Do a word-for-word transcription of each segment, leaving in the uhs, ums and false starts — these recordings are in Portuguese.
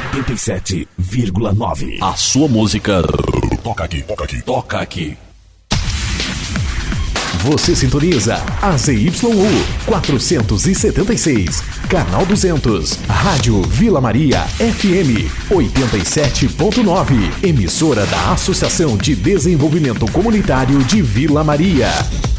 oitenta e sete vírgula nove. A sua música toca aqui, toca aqui, toca aqui. Você sintoniza a Z Y U quatrocentos e setenta e seis, canal duzentos, Rádio Vila Maria F M oitenta e sete ponto nove, emissora da Associação de Desenvolvimento Comunitário de Vila Maria.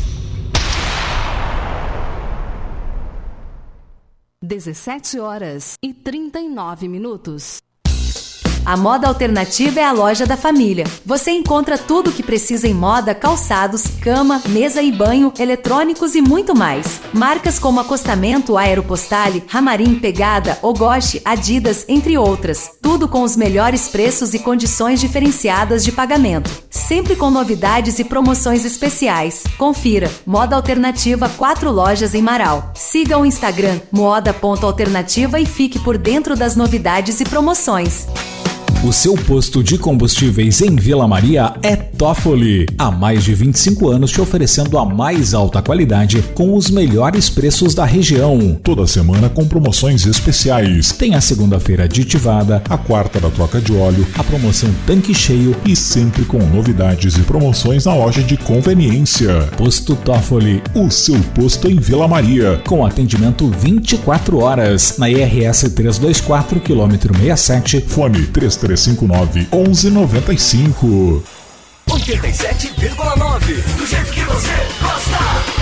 dezessete horas e trinta e nove minutos. A Moda Alternativa é a loja da família. Você encontra tudo o que precisa em moda, calçados, cama, mesa e banho, eletrônicos e muito mais. Marcas como Acostamento, Aeropostale, Ramarim, Pegada, Ogoshi, Adidas, entre outras. Tudo com os melhores preços e condições diferenciadas de pagamento. Sempre com novidades e promoções especiais. Confira. Moda Alternativa, quatro lojas em Marau. Siga o Instagram moda ponto alternativa e fique por dentro das novidades e promoções. O seu posto de combustíveis em Vila Maria é Toffoli. Há mais de vinte e cinco anos te oferecendo a mais alta qualidade com os melhores preços da região. Toda semana com promoções especiais. Tem a segunda-feira aditivada, a quarta da troca de óleo, a promoção tanque cheio e sempre com novidades e promoções na loja de conveniência. Posto Toffoli, o seu posto em Vila Maria. Com atendimento vinte e quatro horas. Na I R S trezentos e vinte e quatro, quilômetro sessenta e sete. Fone três três cinco nove, um um nove cinco. oitenta e sete vírgula nove, do jeito que você gosta.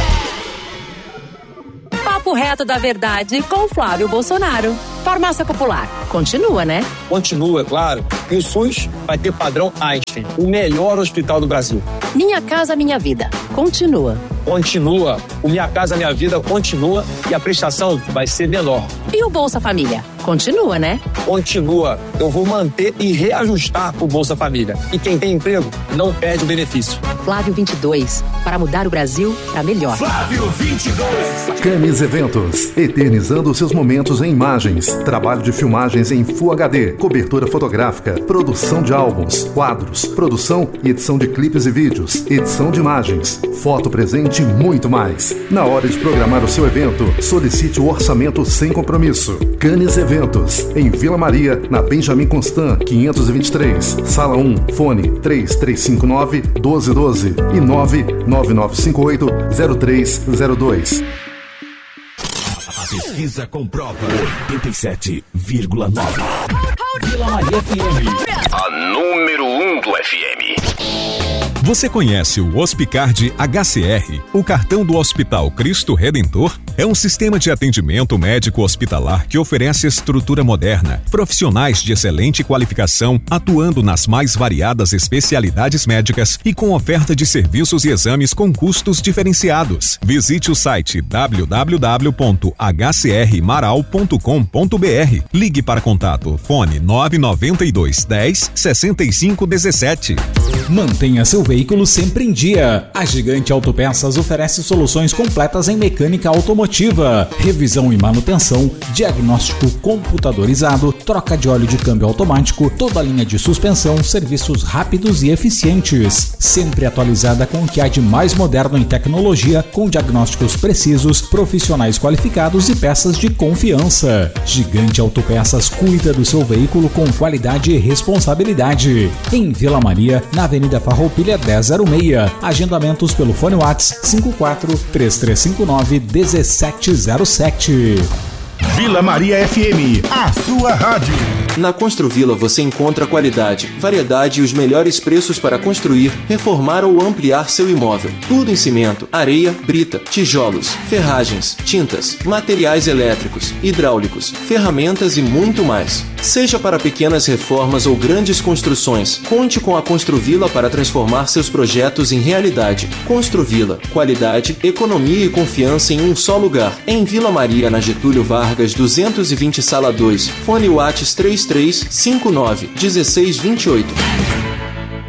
Papo reto da verdade com Flávio Bolsonaro. Farmácia Popular, continua, né? Continua, claro. E o SUS vai ter padrão Einstein, o melhor hospital do Brasil. Minha Casa Minha Vida, continua. Continua. O Minha Casa Minha Vida continua e a prestação vai ser menor. E o Bolsa Família? Continua, né? Continua. Eu vou manter e reajustar o Bolsa Família. E quem tem emprego não perde o benefício. Flávio vinte e dois, para mudar o Brasil para melhor. Flávio vinte e dois. Camis Eventos, eternizando seus momentos em imagens. Trabalho de filmagens em Full H D, cobertura fotográfica, produção de álbuns, quadros, produção e edição de clipes e vídeos, edição de imagens, foto presente e muito mais. Na hora de programar o seu evento, solicite o orçamento sem compromisso. Canis Eventos, em Vila Maria, na Benjamin Constant, quinhentos e vinte e três, Sala um, fone três três cinco nove, um dois um dois e nove nove nove cinco oito, zero três zero dois. A pesquisa comprova oitenta e sete vírgula nove. Vila Maria F M. A número um do F M. Você conhece o Hospicard H C R, o cartão do Hospital Cristo Redentor? É um sistema de atendimento médico hospitalar que oferece estrutura moderna, profissionais de excelente qualificação, atuando nas mais variadas especialidades médicas e com oferta de serviços e exames com custos diferenciados. Visite o site w w w ponto h c r maral ponto com ponto b r. Ligue para contato fone nove nove dois, dez, sessenta e cinco, dezessete. Mantenha seu veículo sempre em dia. A Gigante Autopeças oferece soluções completas em mecânica automotiva, revisão e manutenção, diagnóstico computadorizado, troca de óleo de câmbio automático, toda a linha de suspensão, serviços rápidos e eficientes. Sempre atualizada com o que há de mais moderno em tecnologia, com diagnósticos precisos, profissionais qualificados e peças de confiança. Gigante Autopeças cuida do seu veículo com qualidade e responsabilidade. Em Vila Maria, na Avenida Farroupilha dez zero seis. Agendamentos pelo fone WhatsApp cinco quatro três três cinco nove um sete zero sete. Vila Maria F M, a sua rádio. Na Construvila você encontra qualidade, variedade e os melhores preços para construir, reformar ou ampliar seu imóvel. Tudo em cimento, areia, brita, tijolos, ferragens, tintas, materiais elétricos, hidráulicos, ferramentas e muito mais. Seja para pequenas reformas ou grandes construções, conte com a Construvila para transformar seus projetos em realidade. Construvila, qualidade, economia e confiança em um só lugar. Em Vila Maria, na Getúlio Vargas duzentos e vinte, sala dois. Fone WhatsApp três três cinco nove um seis dois oito.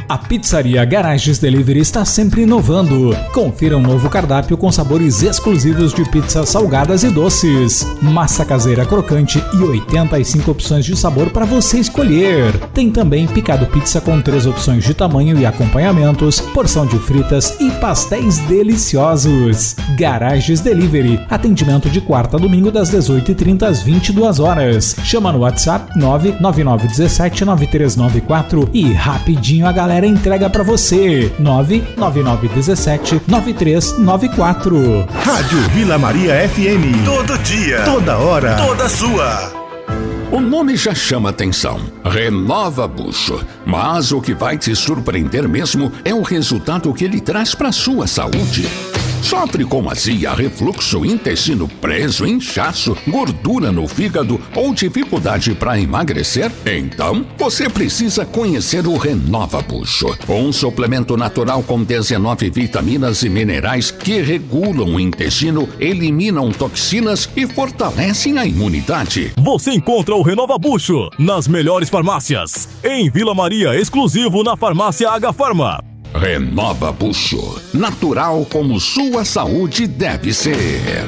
A pizzaria Garages Delivery está sempre inovando. Confira um novo cardápio com sabores exclusivos de pizzas salgadas e doces. Massa caseira crocante e oitenta e cinco opções de sabor para você escolher. Tem também picado pizza com três opções de tamanho e acompanhamentos, porção de fritas e pastéis deliciosos. Garages Delivery. Atendimento de quarta a domingo das dezoito e trinta às vinte e duas horas. Chama no WhatsApp nove nove nove um sete nove três nove quatro e rapidinho a galera entrega pra você. nove nove nove um sete nove três nove quatro. Rádio Vila Maria F M. Todo dia, toda hora, toda sua. O nome já chama atenção. Renova Bucho. Mas o que vai te surpreender mesmo é o resultado que ele traz para sua saúde. Sofre com azia, refluxo, intestino preso, inchaço, gordura no fígado ou dificuldade para emagrecer? Então, você precisa conhecer o Renova Bucho, um suplemento natural com dezenove vitaminas e minerais que regulam o intestino, eliminam toxinas e fortalecem a imunidade. Você encontra o Renova Bucho nas melhores farmácias. Em Vila Maria, exclusivo na farmácia H Farma. Renova Bucho, natural como sua saúde deve ser.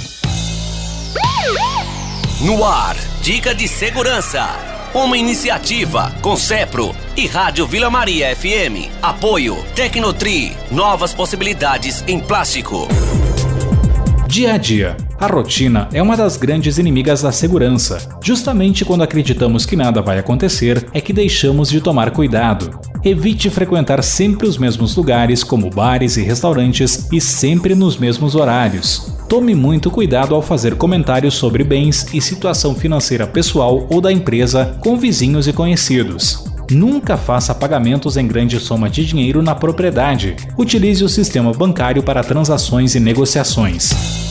No ar, dica de segurança. Uma iniciativa com Cepro e Rádio Vila Maria F M. Apoio Tecnotri, novas possibilidades em plástico. Dia a dia. A rotina é uma das grandes inimigas da segurança. Justamente quando acreditamos que nada vai acontecer, é que deixamos de tomar cuidado. Evite frequentar sempre os mesmos lugares, como bares e restaurantes, e sempre nos mesmos horários. Tome muito cuidado ao fazer comentários sobre bens e situação financeira pessoal ou da empresa com vizinhos e conhecidos. Nunca faça pagamentos em grande soma de dinheiro na propriedade. Utilize o sistema bancário para transações e negociações.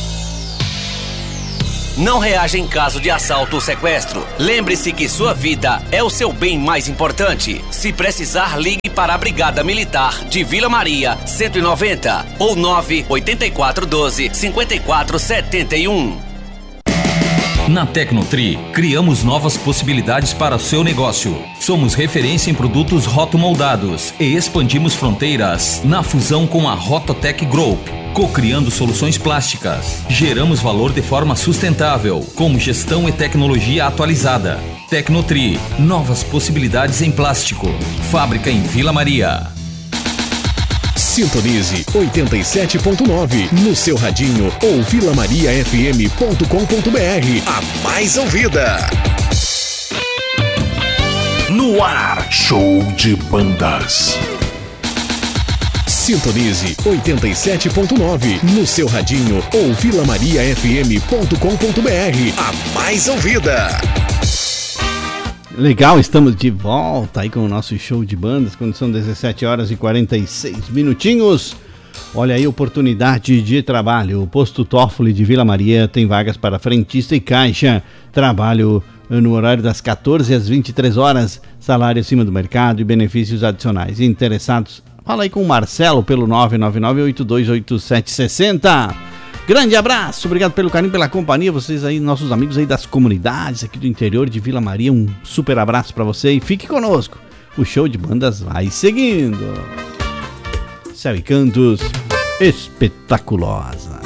Não reaja em caso de assalto ou sequestro. Lembre-se que sua vida é o seu bem mais importante. Se precisar, ligue para a Brigada Militar de Vila Maria cento e noventa ou nove oito quatro um dois cinco quatro sete um. Na Tecnotri, criamos novas possibilidades para o seu negócio. Somos referência em produtos rotomoldados e expandimos fronteiras na fusão com a Rototec Group, co-criando soluções plásticas. Geramos valor de forma sustentável, com gestão e tecnologia atualizada. Tecnotri, novas possibilidades em plástico. Fábrica em Vila Maria. Sintonize oitenta e sete ponto nove no seu radinho ou vila maria f m ponto com ponto b r. A mais ouvida. No ar, show de bandas. Sintonize oitenta e sete ponto nove no seu radinho ou vila maria f m ponto com ponto b r. A mais ouvida. Legal, estamos de volta aí com o nosso show de bandas, quando são dezessete horas e quarenta e seis minutinhos. Olha aí, oportunidade de trabalho. O posto Toffoli de Vila Maria tem vagas para frentista e caixa. Trabalho no horário das quatorze às vinte e três horas. Salário acima do mercado e benefícios adicionais. Interessados, fala aí com o Marcelo pelo nove nove nove oito dois oito sete seis zero. Grande abraço, obrigado pelo carinho, pela companhia, vocês aí, nossos amigos aí das comunidades aqui do interior de Vila Maria, um super abraço pra você e fique conosco, o show de bandas vai seguindo. Céu e Cantos, espetaculosa.